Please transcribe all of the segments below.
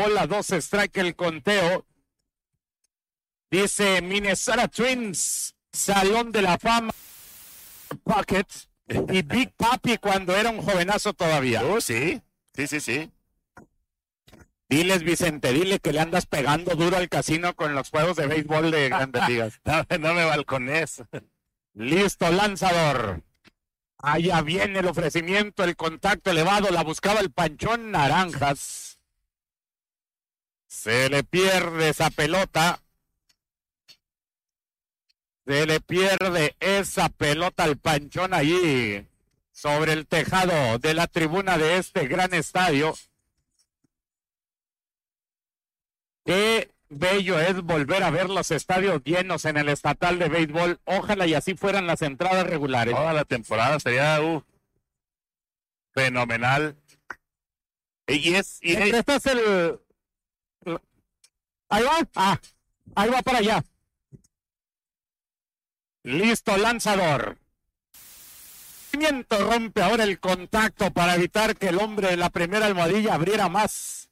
bola, 2 strike el conteo. Dice Minnesota Twins, Salón de la Fama, Pocket y Big Papi cuando era un jovenazo todavía. Sí. Diles, Vicente, dile que le andas pegando duro al casino con los juegos de béisbol de Grandes Ligas. No me balcones. Listo, lanzador. Allá viene el ofrecimiento, el contacto elevado, la buscaba el Panchón Naranjas. Se le pierde esa pelota. Se le pierde esa pelota al Panchón allí, sobre el tejado de la tribuna de este gran estadio. Qué bello es volver a ver los estadios llenos en el estatal de béisbol. Ojalá y así fueran las entradas regulares. Toda la temporada sería fenomenal. Este es el... Ahí va. Ahí va para allá. Listo, lanzador. Rompe ahora el contacto para evitar que el hombre de la primera almohadilla abriera más.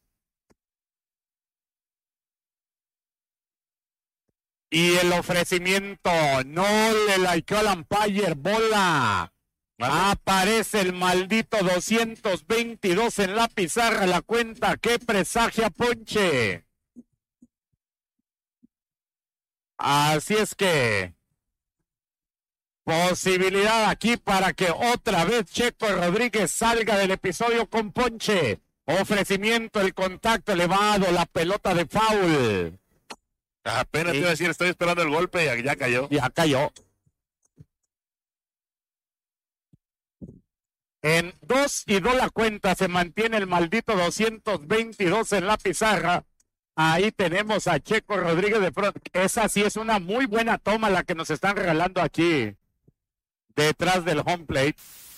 Y el ofrecimiento no le likeó al umpire, bola. Aparece el maldito 222 en la pizarra, la cuenta que presagia ponche. Así es que posibilidad aquí para que otra vez Checo Rodríguez salga del episodio con ponche. Ofrecimiento, el contacto elevado, la pelota de foul. Apenas te iba a decir, estoy esperando el golpe y ya cayó. Ya cayó. En 2-2 la cuenta, se mantiene el maldito 222 en la pizarra. Ahí tenemos a Checo Rodríguez de pronto. Esa sí es una muy buena toma la que nos están regalando aquí, detrás del home plate.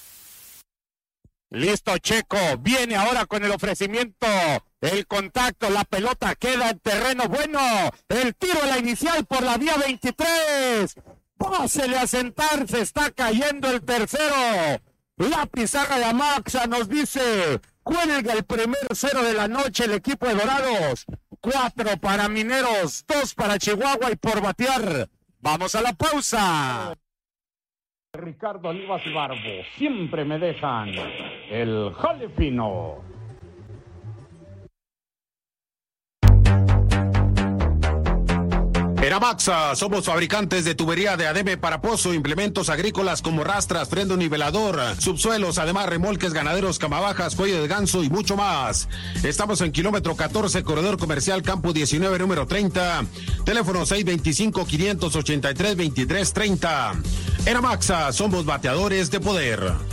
Listo, Checo, viene ahora con el ofrecimiento, el contacto, la pelota queda en terreno bueno, el tiro a la inicial por la vía 23, pásele a sentar, se está cayendo el tercero, la pizarra de Amaxa nos dice, cuelga el primer 0 de la noche el equipo de Dorados, 4 para Mineros, 2 para Chihuahua y por batear, vamos a la pausa. Ricardo Olivas y Barbo, siempre me dejan el jale fino. En Amaxa somos fabricantes de tubería de ADM para pozo, implementos agrícolas como rastras, freno nivelador, subsuelos, además remolques ganaderos, camabajas, cuello de ganso y mucho más. Estamos en kilómetro 14, corredor comercial Campo 19, número 30. Teléfono 625-583-2330. En Amaxa somos bateadores de poder.